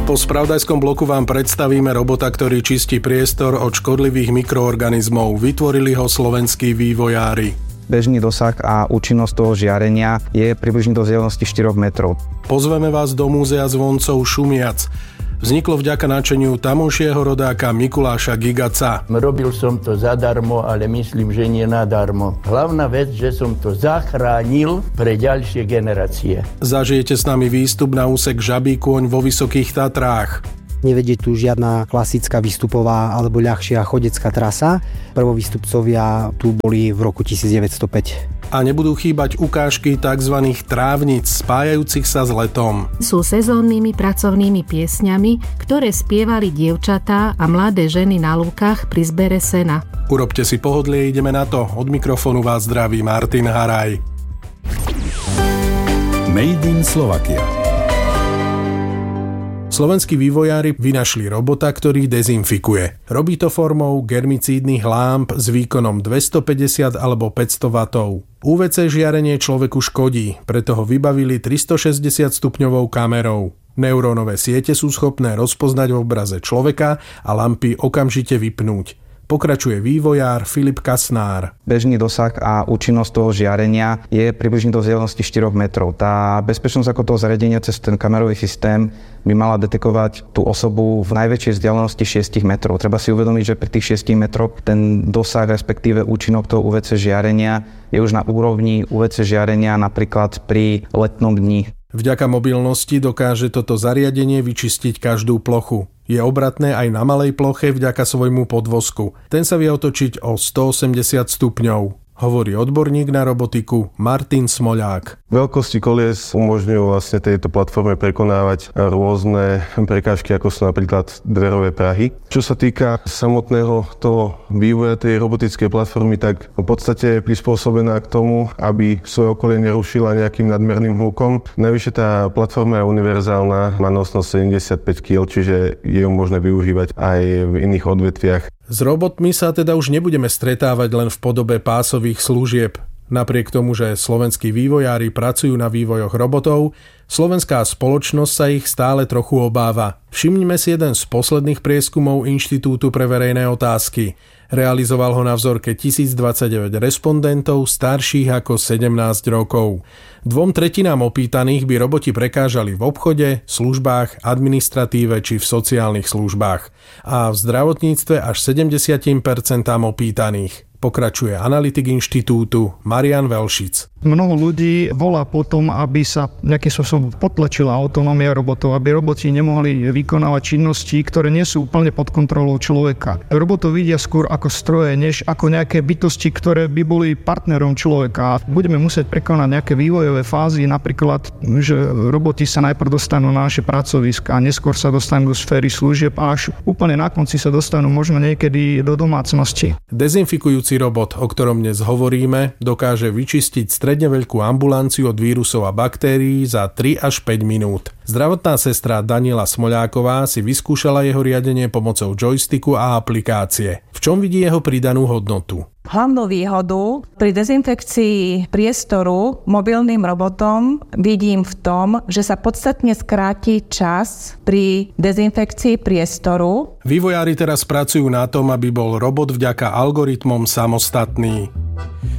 Po spravodajskom bloku vám predstavíme robota, ktorý čistí priestor od škodlivých mikroorganizmov. Vytvorili ho slovenskí vývojári. Bežný dosah a účinnosť toho žiarenia je približne do vzdialenosti 4 metrov. Pozveme vás do múzea zvoncov Šumiac. Vzniklo vďaka nadšeniu tamojšieho rodáka Mikuláša Gigaca. Robil som to zadarmo, ale myslím, že nie nadarmo. Hlavná vec, že som to zachránil pre ďalšie generácie. Zažijete s nami výstup na úsek Žabý kôň vo Vysokých Tatrách. Nevedie tu žiadna klasická výstupová alebo ľahšia chodecká trasa. Prvovýstupcovia tu boli v roku 1905. A nebudú chýbať ukážky tzv. Trávnic spájajúcich sa s letom. Sú sezónnymi pracovnými piesňami, ktoré spievali dievčatá a mladé ženy na lúkach pri zbere sena. Urobte si pohodlie, ideme na to. Od mikrofónu vás zdraví Martin Haraj. Made in Slovakia. Slovenskí vývojári vynašli robota, ktorý dezinfikuje. Robí to formou germicídnych lámp s výkonom 250 alebo 500 W. UVC žiarenie človeku škodí, preto ho vybavili 360 stupňovou kamerou. Neurónové siete sú schopné rozpoznať v obraze človeka a lampy okamžite vypnúť. Pokračuje vývojár Filip Kasnár. Bežný dosah a účinnosť toho žiarenia je približne do vzdialenosti 4 metrov. Tá bezpečnosť ako toho zariadenia cez ten kamerový systém by mala detekovať tú osobu v najväčšej vzdialenosti 6 metrov. Treba si uvedomiť, že pri tých 6 metroch ten dosah, respektíve účinok toho UVC žiarenia je už na úrovni UVC žiarenia napríklad pri letnom dni. Vďaka mobilnosti dokáže toto zariadenie vyčistiť každú plochu. Je obratné aj na malej ploche vďaka svojmu podvozku. Ten sa vie otočiť o 180 stupňov. Hovorí odborník na robotiku Martin Smoľák. Veľkosti kolies umožňujú vlastne tejto platforme prekonávať rôzne prekážky, ako sú napríklad dverové prahy. Čo sa týka samotného toho vývoja tej robotickej platformy, tak v podstate je prispôsobená k tomu, aby svoje okolie nerušila nejakým nadmerným hlukom. Navyše tá platforma je univerzálna, má nosnosť 75 kg, čiže je ju možné využívať aj v iných odvetviach. S robotmi sa teda už nebudeme stretávať len v podobe pásových služieb. Napriek tomu, že slovenskí vývojári pracujú na vývojoch robotov, slovenská spoločnosť sa ich stále trochu obáva. Všimnime si jeden z posledných prieskumov Inštitútu pre verejné otázky. Realizoval ho na vzorke 1029 respondentov starších ako 17 rokov. 2/3 opýtaných by roboti prekážali v obchode, službách, administratíve či v sociálnych službách. A v zdravotníctve až 70% opýtaných. Pokračuje analytik inštitútu Marian Velšic. Mnoho ľudí volá potom, aby sa nejakým spôsobom potlačila autonómia robotov, aby roboti nemohli vykonávať činnosti, ktoré nie sú úplne pod kontrolou človeka. Robotov vidia skôr ako stroje, než ako nejaké bytosti, ktoré by boli partnerom človeka. Budeme musieť prekonať nejaké vývojové fázy, napríklad, že roboti sa najprv dostanú na naše pracoviska a neskôr sa dostanú do sféry služieb a až úplne na konci sa dostanú možno niekedy do domácnosti. Dezinfikujúci robot, o ktorom dnes hovoríme, dokáže vyčistiť stredne veľkú ambulanciu od vírusov a baktérií za 3 až 5 minút. Zdravotná sestra Daniela Smoľáková si vyskúšala jeho riadenie pomocou joysticku a aplikácie. V čom vidí jeho pridanú hodnotu? Hlavnú výhodu pri dezinfekcii priestoru mobilným robotom vidím v tom, že sa podstatne skráti čas pri dezinfekcii priestoru. Vývojári teraz pracujú na tom, aby bol robot vďaka algoritmom samostatný.